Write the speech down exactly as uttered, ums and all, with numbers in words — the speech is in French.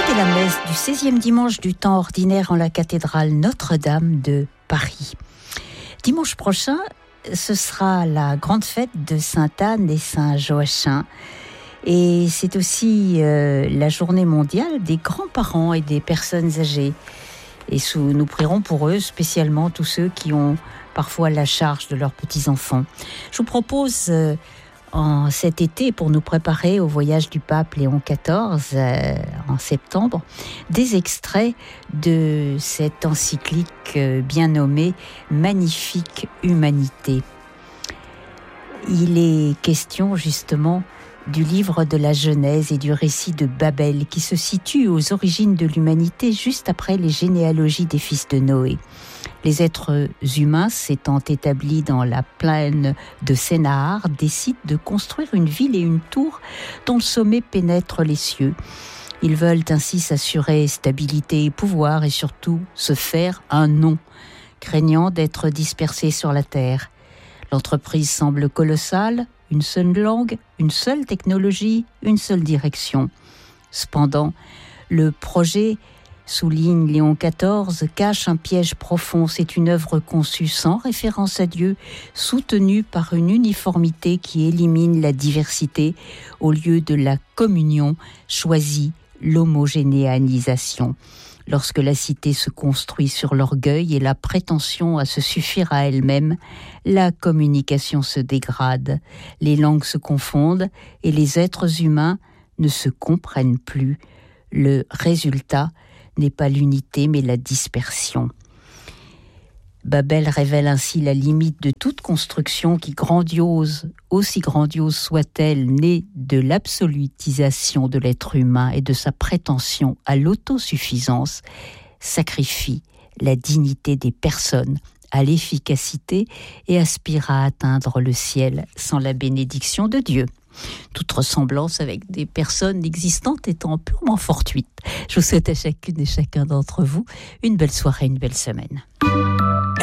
Écoutez la messe du seizième dimanche du temps ordinaire en la cathédrale Notre-Dame de Paris. Dimanche prochain, ce sera la grande fête de Sainte-Anne et Saint-Joachim. Et c'est aussi euh, la journée mondiale des grands-parents et des personnes âgées. Et sous, nous prierons pour eux, spécialement tous ceux qui ont parfois la charge de leurs petits-enfants. Je vous propose euh, en cet été, pour nous préparer au voyage du pape Léon quatorze euh, en septembre, des extraits de cette encyclique euh, bien nommée « Magnifique humanité ». Il est question justement du livre de la Genèse et du récit de Babel qui se situe aux origines de l'humanité juste après les généalogies des fils de Noé. Les êtres humains s'étant établis dans la plaine de Sénahar décident de construire une ville et une tour dont le sommet pénètre les cieux. Ils veulent ainsi s'assurer stabilité et pouvoir et surtout se faire un nom, craignant d'être dispersés sur la terre. L'entreprise semble colossale, une seule langue, une seule technologie, une seule direction. Cependant, le projet, souligne Léon quatorze, cache un piège profond. C'est une œuvre conçue sans référence à Dieu, soutenue par une uniformité qui élimine la diversité au lieu de la communion, choisit l'homogénéisation. Lorsque la cité se construit sur l'orgueil et la prétention à se suffire à elle-même, la communication se dégrade, les langues se confondent et les êtres humains ne se comprennent plus. Le résultat n'est pas l'unité mais la dispersion. Babel révèle ainsi la limite de toute construction qui, grandiose, aussi grandiose soit-elle, née de l'absolutisation de l'être humain et de sa prétention à l'autosuffisance, sacrifie la dignité des personnes à l'efficacité et aspire à atteindre le ciel sans la bénédiction de Dieu. Toute ressemblance avec des personnes existantes étant purement fortuite. Je vous souhaite à chacune et chacun d'entre vous une belle soirée, une belle semaine.